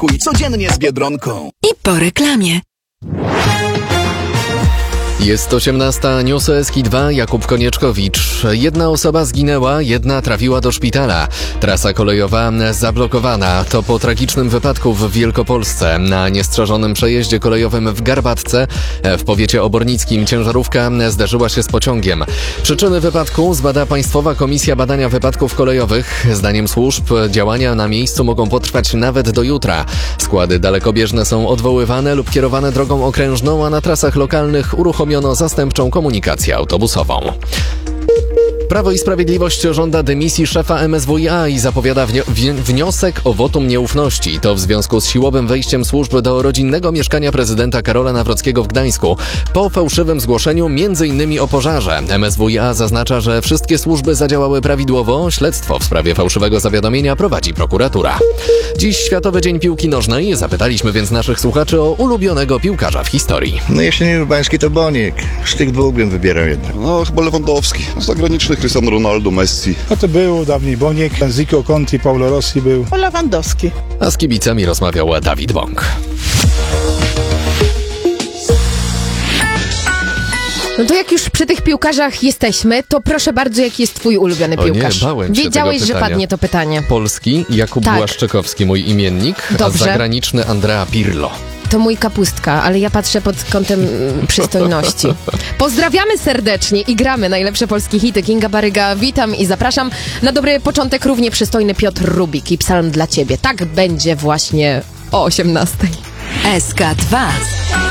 Kuj codziennie z Biedronką. I po reklamie. Jest 18, News Eski 2, Jakub Konieczkowicz. Jedna osoba zginęła, jedna trafiła do szpitala. Trasa kolejowa zablokowana. To po tragicznym wypadku w Wielkopolsce. Na niestrzeżonym przejeździe kolejowym w Garbatce w powiecie obornickim ciężarówka zderzyła się z pociągiem. Przyczyny wypadku zbada Państwowa Komisja Badania Wypadków Kolejowych. Zdaniem służb działania na miejscu mogą potrwać nawet do jutra. Składy dalekobieżne są odwoływane lub kierowane drogą okrężną, a na trasach lokalnych uruchomiono zastępczą komunikację autobusową. Prawo i Sprawiedliwość żąda dymisji szefa MSWiA i zapowiada wniosek o wotum nieufności. To w związku z siłowym wejściem służb do rodzinnego mieszkania prezydenta Karola Nawrockiego w Gdańsku. Po fałszywym zgłoszeniu m.in. o pożarze. MSWiA zaznacza, że wszystkie służby zadziałały prawidłowo. Śledztwo w sprawie fałszywego zawiadomienia prowadzi prokuratura. Dziś Światowy Dzień Piłki Nożnej. Zapytaliśmy więc naszych słuchaczy o ulubionego piłkarza w historii. No jeśli nie urbański, to Boniek. Z tych dwóch bym wybierał jednak. No chyba Lewandowski. Zagraniczny Cristiano Ronaldo, Messi. No to był dawniej Boniek, Zico, Conti, Paulo Rossi był. Lewandowski. A z kibicami rozmawiał Dawid Bąk. No to jak już przy tych piłkarzach jesteśmy, to proszę bardzo, jaki jest twój ulubiony piłkarz? Nie, bałem się Wiedziałeś, tego że pytania. padnie to pytanie. Polski Jakub Tak. Błaszczykowski, mój imiennik, Dobrze. a zagraniczny Andrea Pirlo. To mój Kapustka, ale ja patrzę pod kątem przystojności. Pozdrawiamy serdecznie i gramy najlepsze polskie hity. Kinga Baryga, witam i zapraszam. Na dobry początek równie przystojny Piotr Rubik i psalm dla ciebie. Tak będzie właśnie o 18:00. SK2.